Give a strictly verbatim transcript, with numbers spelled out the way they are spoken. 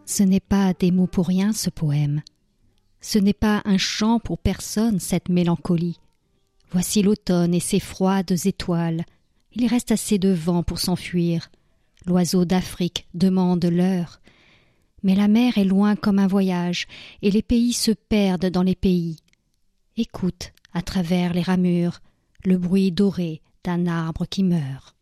Ce n'est pas des mots pour rien, ce poème. Ce n'est pas un chant pour personne, cette mélancolie. Voici l'automne et ses froides étoiles. Il reste assez de vent pour s'enfuir. L'oiseau d'Afrique demande l'heure. Mais la mer est loin comme un voyage, et les pays se perdent dans les pays. Écoute, à travers les ramures, le bruit doré d'un arbre qui meurt.